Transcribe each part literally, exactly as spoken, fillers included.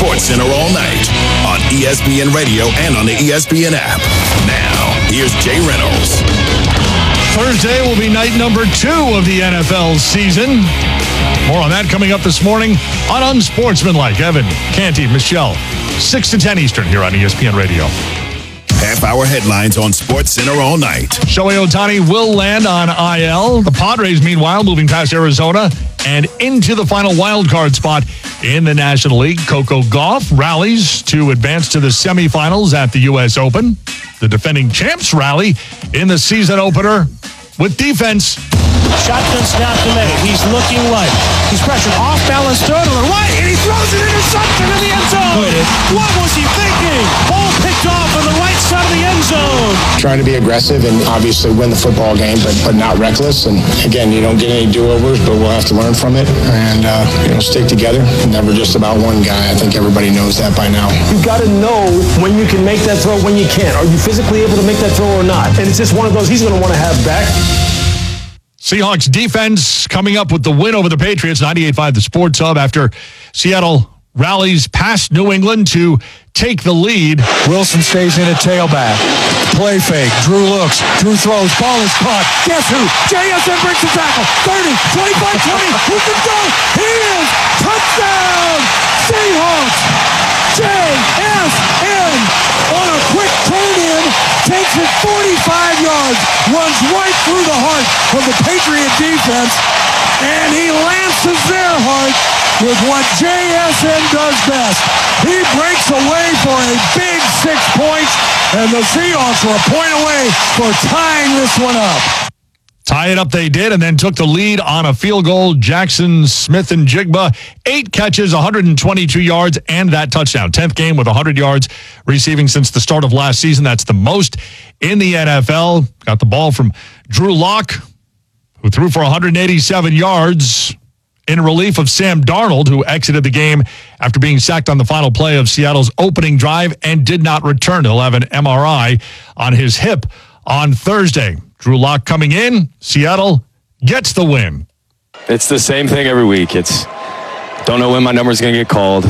Sports Center all night on E S P N Radio and on the E S P N app. Now, here's Jay Reynolds. Thursday will be night number two of the N F L season. More on that coming up this morning on Unsportsmanlike. Evan, Canty, Michelle, six to ten Eastern here on E S P N Radio. Half-hour headlines on Sports Center all night. Shohei Ohtani will land on I L. The Padres, meanwhile, moving past Arizona and into the final wild card spot in the National League. Coco Gauff rallies to advance to the semifinals at the U S Open. The defending champs rally in the season opener with defense. Shotgun snap to middle. He's looking right. He's pressured off balance third to the right, and he throws an interception in the end zone. What was he thinking? Ball picked off on the right side of the end zone. Trying to be aggressive and obviously win the football game, but but not reckless. And again, you don't get any do-overs, but we'll have to learn from it and uh, you know stick together. Never just about one guy. I think everybody knows that by now. You got to know when you can make that throw, when you can't. Are you physically able to make that throw or not? And it's just one of those he's going to want to have back. Seahawks defense coming up with the win over the Patriots, ninety-eight five the Sports Hub, after Seattle rallies past New England to take the lead. Wilson stays in at tailback. Play fake. Drew looks. Drew throws. Ball is caught. Guess who? J S N breaks the tackle. thirty, twenty-five, twenty. Who can go? He is. Touchdown! Seahawks! J S N on a quick turn-in. Takes it forty-five yards. Runs right through the heart of the Patriot defense. And he lances their heart with what J S N does best. He breaks away for a big six points, and the Seahawks were a point away for tying this one up. Tie it up they did, and then took the lead on a field goal. Jackson Smith and Jigba, eight catches, one hundred twenty-two yards, and that touchdown. tenth game with one hundred yards receiving since the start of last season. That's the most in the N F L. Got the ball from Drew Lock, who threw for one hundred eighty-seven yards in relief of Sam Darnold, who exited the game after being sacked on the final play of Seattle's opening drive and did not return. He'll have an M R I on his hip on Thursday. Drew Lock coming in. Seattle gets the win. It's the same thing every week. It's don't know when my number is going to get called.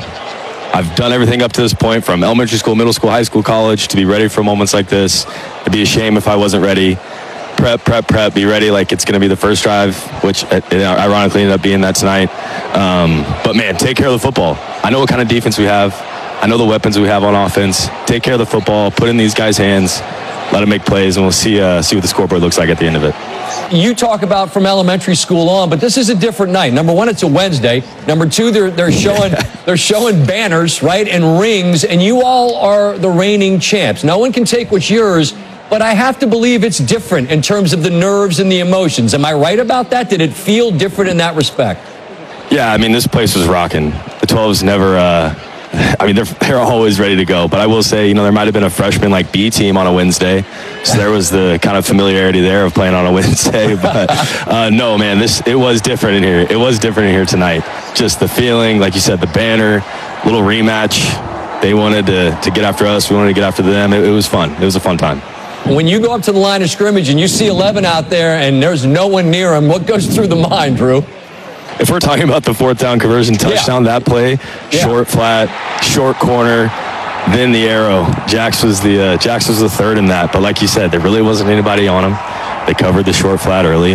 I've done everything up to this point, from elementary school, middle school, high school, college, to be ready for moments like this. It'd be a shame if I wasn't ready. Prep, prep, prep, be ready like it's going to be the first drive, which it ironically ended up being that tonight. Um, but, man, take care of the football. I know what kind of defense we have. I know the weapons we have on offense. Take care of the football. Put in these guys' hands. Let them make plays, and we'll see uh, see what the scoreboard looks like at the end of it. You talk about from elementary school on, but this is a different night. Number one, it's a Wednesday. Number two, they're they're showing they're showing banners, right, and rings, and you all are the reigning champs. No one can take what's yours, but I have to believe it's different in terms of the nerves and the emotions. Am I right about that? Did it feel different in that respect? Yeah, I mean, this place was rocking. The twelves never. Uh, I mean, they're they're always ready to go. But I will say, you know, there might have been a freshman like B team on a Wednesday, so there was the kind of familiarity there of playing on a Wednesday. But uh, no, man, this it was different in here. It was different in here tonight. Just the feeling, like you said, the banner, little rematch. They wanted to to get after us. We wanted to get after them. It, it was fun. It was a fun time. When you go up to the line of scrimmage and you see eleven out there and there's no one near them, what goes through the mind, Drew? If we're talking about the fourth down conversion touchdown, yeah. that play, yeah. short flat, short corner, then the arrow. Jax was the uh, Jax was the third in that. But like you said, there really wasn't anybody on him. They covered the short flat early.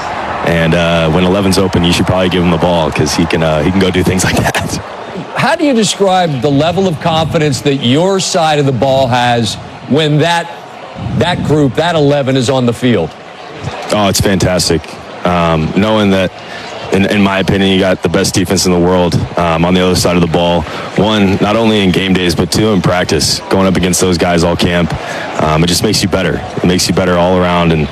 And uh, when eleven's open, you should probably give him the ball because he can uh, he can go do things like that. How do you describe the level of confidence that your side of the ball has when that that group, that eleven, is on the field? Oh, it's fantastic. Um, knowing that, In, in my opinion, you got the best defense in the world um, on the other side of the ball. One, not only in game days, but two, in practice. Going up against those guys all camp, um, it just makes you better. It makes you better all around. And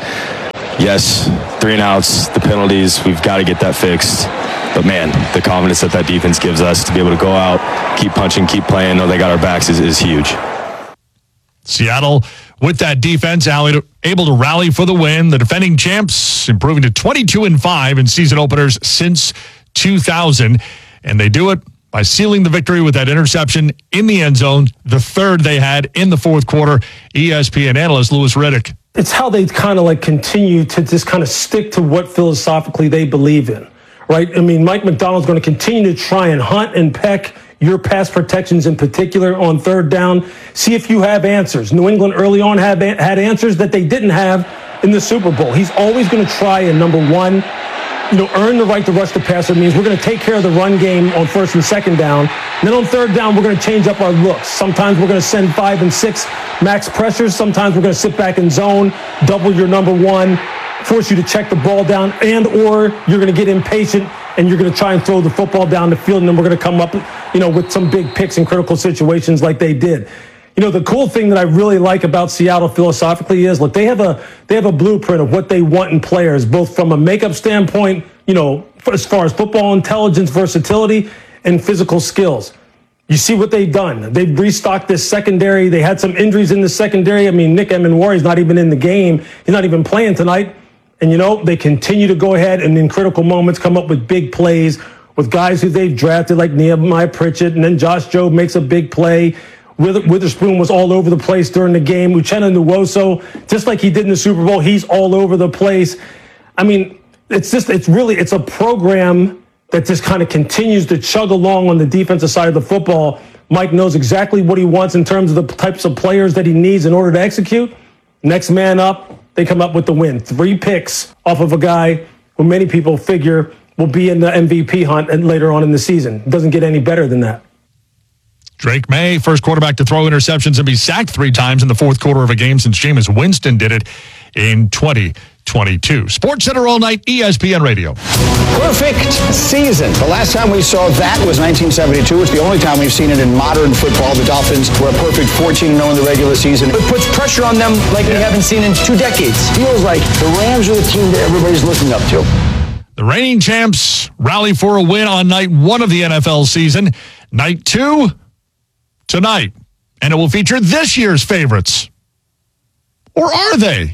yes, three and outs, the penalties, we've got to get that fixed. But man, the confidence that that defense gives us to be able to go out, keep punching, keep playing, know they got our backs is, is huge. Seattle, with that defense, able to rally for the win. The defending champs improving to twenty-two and five in season openers since two thousand. And they do it by sealing the victory with that interception in the end zone, the third they had in the fourth quarter. E S P N analyst Louis Riddick. It's how they kind of like continue to just kind of stick to what philosophically they believe in, right? I mean, Mike Macdonald's going to continue to try and hunt and peck your pass protections in particular on third down. See if you have answers. New England early on had, had answers that they didn't have in the Super Bowl. He's always going to try, and number one, you know, earn the right to rush the passer. Means we're going to take care of the run game on first and second down. And then on third down, we're going to change up our looks. Sometimes we're going to send five and six max pressures. Sometimes we're going to sit back in zone, double your number one, force you to check the ball down, and or you're going to get impatient and you're going to try and throw the football down the field, and then we're going to come up, you know, with some big picks in critical situations like they did. You know, the cool thing that I really like about Seattle philosophically is, look, they have a they have a blueprint of what they want in players, both from a makeup standpoint, you know, as far as football intelligence, versatility, and physical skills. You see what they've done. They've restocked this secondary. They had some injuries in the secondary. I mean, Nick Emenwari's not even in the game. He's not even playing tonight. And, you know, they continue to go ahead and in critical moments come up with big plays with guys who they've drafted like Nehemiah Pritchett, and then Josh Jobe makes a big play. Witherspoon was all over the place during the game. Uchenna Nwosu, just like he did in the Super Bowl, he's all over the place. I mean, it's just, it's really, it's a program that just kind of continues to chug along on the defensive side of the football. Mike knows exactly what he wants in terms of the types of players that he needs in order to execute. Next man up, they come up with the win. Three picks off of a guy who many people figure will be in the M V P hunt and later on in the season. It doesn't get any better than that. Drake May, first quarterback to throw interceptions and be sacked three times in the fourth quarter of a game since Jameis Winston did it in twenty twenty-two. Sports Center all night, E S P N Radio. Perfect season. The last time we saw that was nineteen seventy-two. It's the only time we've seen it in modern football. The Dolphins were a perfect fourteen and oh in the regular season. It puts pressure on them like we haven't seen in two decades. Feels like the Rams are the team that everybody's looking up to. The reigning champs rally for a win on night one of the N F L season. Night two, tonight. And it will feature this year's favorites. Or are they?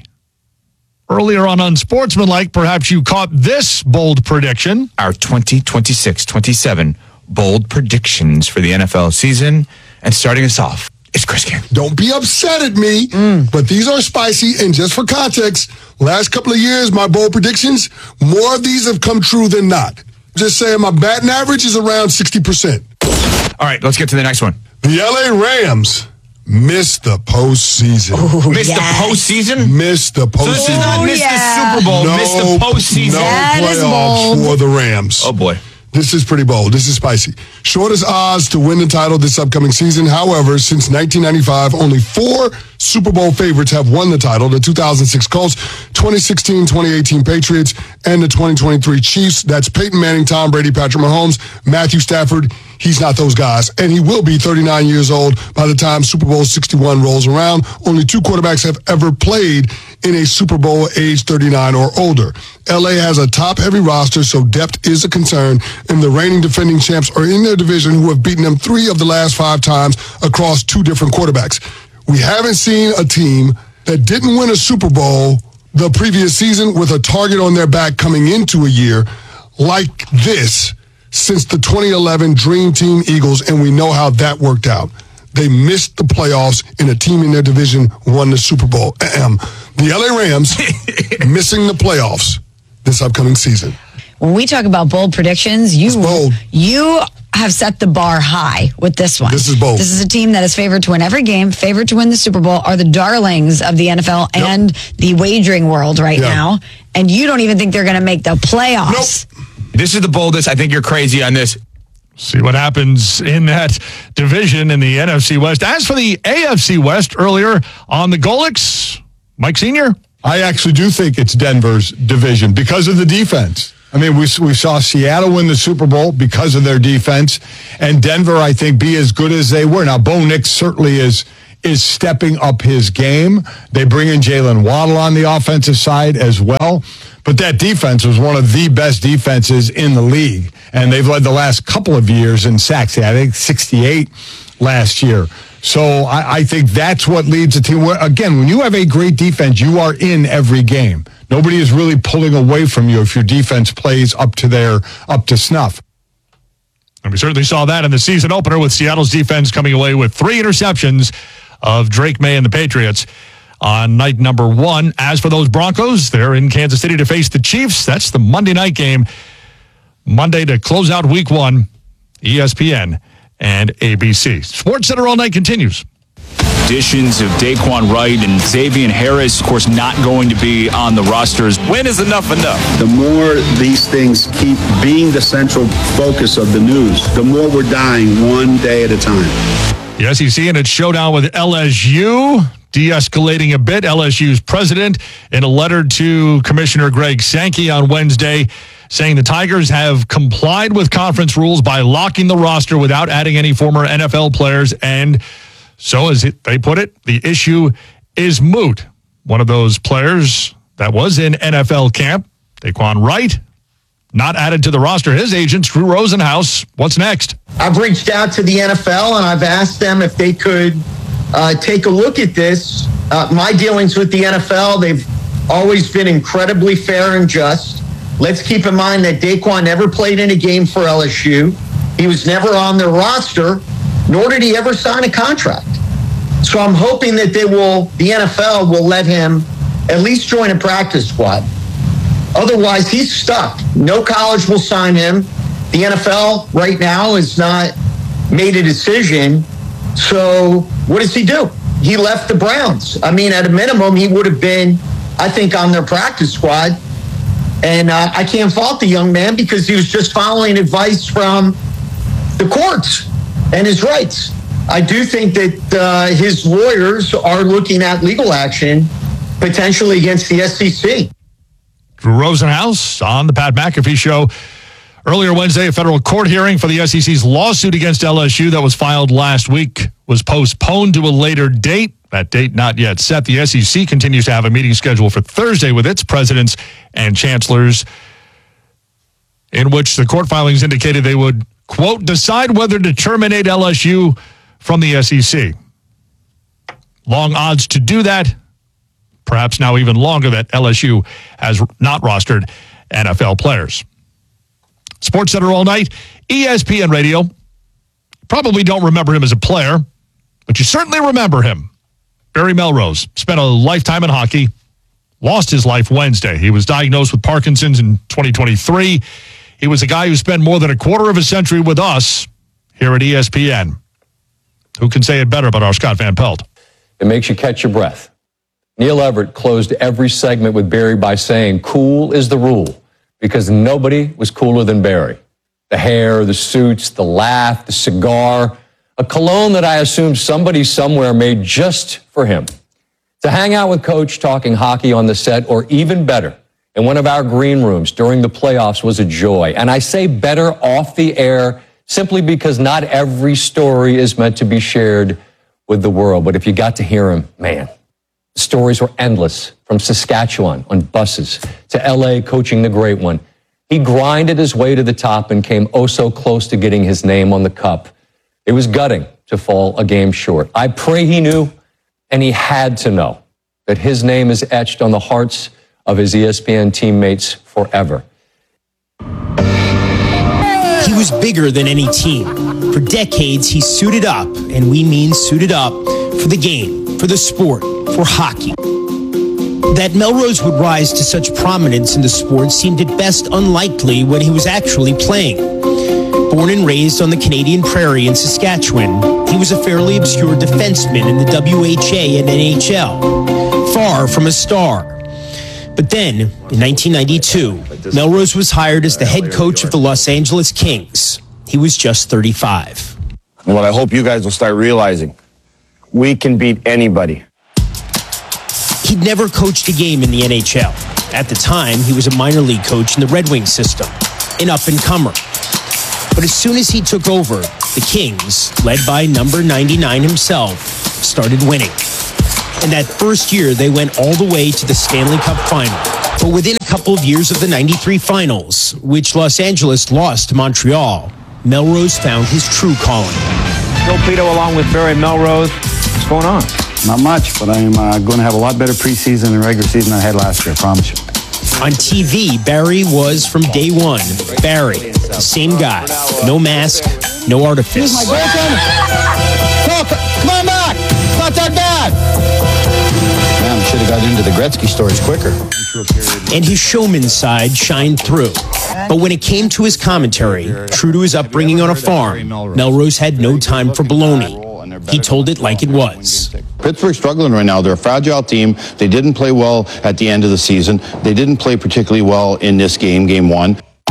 Earlier on Unsportsmanlike, perhaps you caught this bold prediction. Our twenty twenty-six twenty-seven bold predictions for the N F L season. And starting us off, it's Chris King. Don't be upset at me, mm. but these are spicy. And just for context, last couple of years, my bold predictions, more of these have come true than not. Just saying my batting average is around sixty percent. All right, let's get to the next one. The L A Rams missed the postseason. Ooh, missed yes. the postseason? Missed the postseason. So this is not missed yeah. the Super Bowl, no, missed the postseason. No that playoffs for the Rams. Oh, boy. This is pretty bold. This is spicy. Shortest odds to win the title this upcoming season. However, since nineteen ninety-five, only four Super Bowl favorites have won the title. The two thousand six Colts, twenty sixteen twenty eighteen Patriots, and the twenty twenty-three Chiefs. That's Peyton Manning, Tom Brady, Patrick Mahomes, Matthew Stafford. He's not those guys. And he will be thirty-nine years old by the time Super Bowl sixty-one rolls around. Only two quarterbacks have ever played in a Super Bowl age thirty-nine or older. L A has a top-heavy roster, so depth is a concern, and the reigning defending champs are in their division who have beaten them three of the last five times across two different quarterbacks. We haven't seen a team that didn't win a Super Bowl the previous season with a target on their back coming into a year like this since the twenty eleven Dream Team Eagles, and we know how that worked out. They missed the playoffs, and a team in their division won the Super Bowl. Ahem. The L A Rams missing the playoffs this upcoming season. When we talk about bold predictions, you bold. you have set the bar high with this one. This is bold. This is a team that is favored to win every game, favored to win the Super Bowl, are the darlings of the N F L and yep. the wagering world right yep. now. And you don't even think they're going to make the playoffs. Nope. This is the boldest. I think you're crazy on this. See what happens in that division in the N F C West. As for the A F C West, earlier on the Golics, Mike Senior I actually do think it's Denver's division because of the defense. I mean, we we saw Seattle win the Super Bowl because of their defense, and Denver, I think, be as good as they were. Now, Bo Nix certainly is is stepping up his game. They bring in Jalen Waddle on the offensive side as well. But that defense was one of the best defenses in the league, and they've led the last couple of years in sacks. I think sixty-eight last year. So I, I think that's what leads a team. Where, again, when you have a great defense, you are in every game. Nobody is really pulling away from you if your defense plays up to their up to snuff. And we certainly saw that in the season opener with Seattle's defense coming away with three interceptions of Drake May and the Patriots on night number one. As for those Broncos, they're in Kansas City to face the Chiefs. That's the Monday night game. Monday to close out week one, E S P N and A B C. Sports Center All Night continues. Additions of Daquan Wright and Xavier Harris, of course, not going to be on the rosters. When is enough enough? The more these things keep being the central focus of the news, the more we're dying one day at a time. The S E C in its showdown with L S U, de-escalating a bit. L S U's president, in a letter to Commissioner Greg Sankey on Wednesday, saying the Tigers have complied with conference rules by locking the roster without adding any former N F L players, and so, as it, they put it, the issue is moot. One of those players that was in N F L camp, Daquan Wright, not added to the roster. His agent, Drew Rosenhaus, what's next? I've reached out to the N F L and I've asked them if they could uh, take a look at this. Uh, my dealings with the N F L, they've always been incredibly fair and just. Let's keep in mind that Daquan never played in a game for L S U. He was never on their roster, nor did he ever sign a contract. So I'm hoping that they will, the N F L will let him at least join a practice squad. Otherwise, he's stuck. No college will sign him. The N F L right now has not made a decision. So what does he do? He left the Browns. I mean, at a minimum, he would have been, I think, on their practice squad. And uh, I can't fault the young man because he was just following advice from the courts and his rights. I do think that uh, his lawyers are looking at legal action potentially against the S E C. Drew Rosenhaus on the Pat McAfee Show. Earlier Wednesday, a federal court hearing for the S E C's lawsuit against L S U that was filed last week was postponed to a later date. That date not yet set. The S E C continues to have a meeting scheduled for Thursday with its presidents and chancellors, in which the court filings indicated they would, quote, decide whether to terminate L S U from the S E C. Long odds to do that. Perhaps now even longer that L S U has not rostered N F L players. Sports Center All Night, E S P N Radio. Probably don't remember him as a player, but you certainly remember him. Barry Melrose spent a lifetime in hockey, lost his life Wednesday. He was diagnosed with Parkinson's in twenty twenty-three. He was a guy who spent more than a quarter of a century with us here at E S P N. Who can say it better but our Scott Van Pelt? It makes you catch your breath. Neil Everett closed every segment with Barry by saying, cool is the rule, because nobody was cooler than Barry. The hair, the suits, the laugh, the cigar, a cologne that I assume somebody somewhere made just for him. To hang out with Coach talking hockey on the set, or even better, in one of our green rooms during the playoffs, was a joy. And I say better off the air simply because not every story is meant to be shared with the world. But if you got to hear him, man, the stories were endless. From Saskatchewan on buses to L A coaching the great one. He grinded his way to the top and came oh so close to getting his name on the cup. It was gutting to fall a game short. I pray he knew, and he had to know, that his name is etched on the hearts of his E S P N teammates forever. He was bigger than any team. For decades, he suited up, and we mean suited up, for the game, for the sport, for hockey. That Melrose would rise to such prominence in the sport seemed at best unlikely when he was actually playing. Born and raised on the Canadian prairie in Saskatchewan, he was a fairly obscure defenseman in the W H A and N H L, far from a star. But then, in nineteen ninety-two, Melrose was hired as the head coach of the Los Angeles Kings. He was just thirty-five. And what I hope you guys will start realizing, we can beat anybody. He'd never coached a game in the N H L. At the time, he was a minor league coach in the Red Wings system, an up-and-comer. But as soon as he took over, the Kings, led by number ninety-nine himself, started winning. And that first year, they went all the way to the Stanley Cup final. But within a couple of years of the ninety-three finals, which Los Angeles lost to Montreal, Melrose found his true calling. Bill Pito along with Barry Melrose. What's going on? Not much, but I'm uh, going to have a lot better preseason and regular season than I had last year, I promise you. On T V, Barry was from day one. Barry, the same guy. No mask, no artifice. Here's my goaltender. Come on back. It's not that bad. Man, should have got into the Gretzky stories quicker. And his showman's side shined through. But when it came to his commentary, true to his upbringing on a farm, Melrose had no time for baloney. He told it like it was. Pittsburgh's struggling right now. They're a fragile team. They didn't play well at the end of the season. They didn't play particularly well in this game, game one.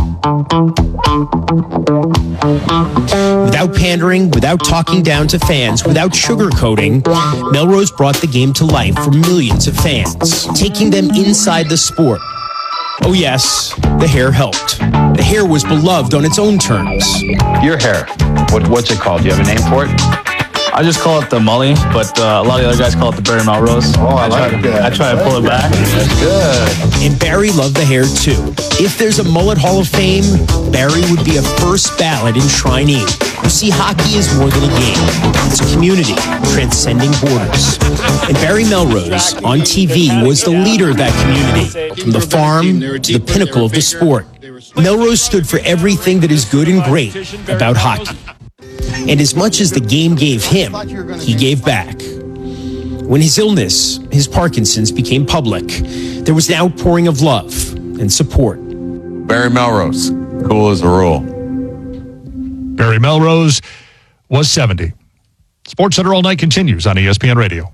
Without pandering, without talking down to fans, without sugarcoating, Melrose brought the game to life for millions of fans, taking them inside the sport. Oh yes, the hair helped. The hair was beloved on its own terms. Your hair, what, what's it called? Do you have a name for it? I just call it the Mully, but uh, a lot of the other guys call it the Barry Melrose. Oh, I, I like try, that. I try to pull it back. That's good. And Barry loved the hair too. If there's a Mullet Hall of Fame, Barry would be a first ballot enshrinee. You see, hockey is more than a game. It's a community, transcending borders. And Barry Melrose, on T V, was the leader of that community, from the farm to the pinnacle of the sport. Melrose stood for everything that is good and great about hockey. And as much as the game gave him, he gave back. When his illness, his Parkinson's, became public, there was an outpouring of love and support. Barry Melrose, cool as a rule. Barry Melrose was seventy. Sports Center All Night continues on E S P N Radio.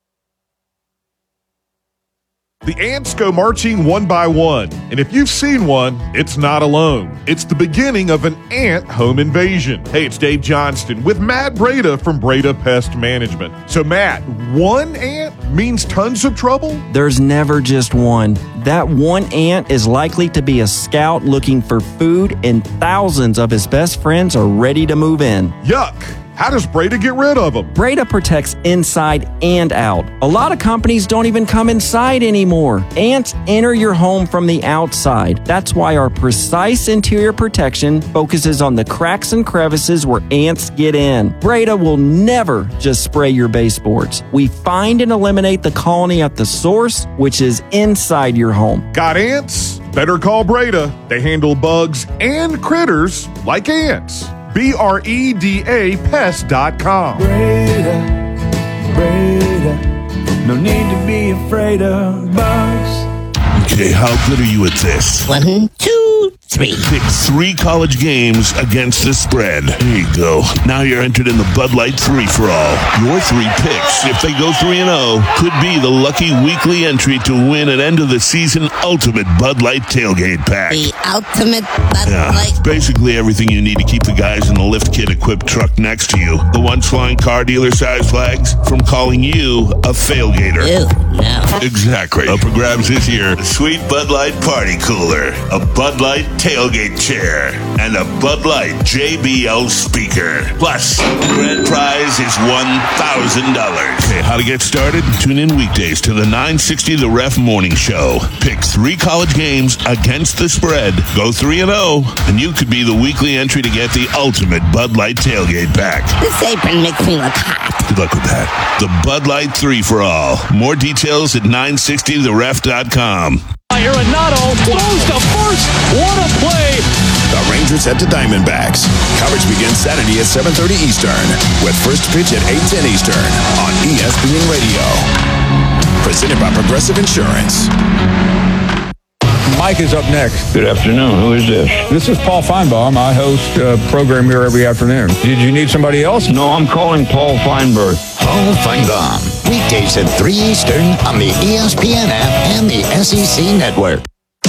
The ants go marching one by one, and if you've seen one, it's not alone. It's the beginning of an ant home invasion. Hey, it's Dave Johnston with Matt Breda from Breda Pest Management. So, Matt, one ant means tons of trouble? There's never just one. That one ant is likely to be a scout looking for food, and thousands of his best friends are ready to move in. Yuck! How does Breda get rid of them? Breda protects inside and out. A lot of companies don't even come inside anymore. Ants enter your home from the outside. That's why our precise interior protection focuses on the cracks and crevices where ants get in. Breda will never just spray your baseboards. We find and eliminate the colony at the source, which is inside your home. Got ants? Better call Breda. They handle bugs and critters like ants. B R E D A pest dot com. Breda, Breda, no need to be afraid of bugs. Okay, how good are you at this? One, two, three. Pick three college games against the spread. There you go. Now you're entered in the Bud Light three for all. Your three picks, if they go three and oh, could be the lucky weekly entry to win an end-of-the-season ultimate Bud Light tailgate pack. The ultimate Bud yeah, Light. Basically everything you need to keep the guys in the lift kit-equipped truck next to you. The ones flying car dealer-size flags from calling you a failgater. Ew, no. Exactly. Up for grabs this year. Sweet Bud Light party cooler, a Bud Light tailgate chair, and a Bud Light J B L speaker. Plus, the grand prize is one thousand dollars. Okay, how to get started? Tune in weekdays to the nine sixty The Ref Morning Show. Pick three college games against the spread. Go three and oh, and you could be the weekly entry to get the ultimate Bud Light tailgate pack. This apron makes me look hot. Good luck with that. The Bud Light three for all. More details at nine sixty the ref dot com. Arenado throws to first. What a play. The Rangers head to Diamondbacks. Coverage begins Saturday at seven thirty Eastern with first pitch at eight ten Eastern on E S P N Radio. Presented by Progressive Insurance. Mike is up next. Good afternoon. Who is this? This is Paul Feinbaum. I host a program here every afternoon. Did you need somebody else? No, I'm calling Paul Feinberg. Paul Feinbaum. Weekdays at three Eastern on the E S P N app and the S E C Network.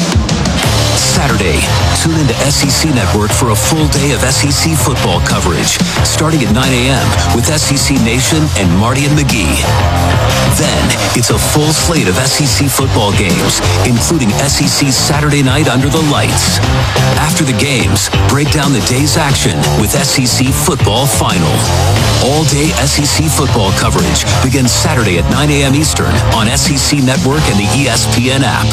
Saturday, tune into S E C Network for a full day of S E C football coverage, starting at nine a.m. with S E C Nation and Marty and McGee. Then, it's a full slate of S E C football games, including S E C Saturday Night Under the Lights. After the games, break down the day's action with S E C Football Final. All-day S E C football coverage begins Saturday at nine a.m. Eastern on S E C Network and the E S P N app.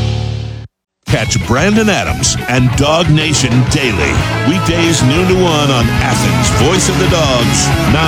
Catch Brandon Adams and Dog Nation daily. Weekdays noon to one on Athens, Voice of the Dogs.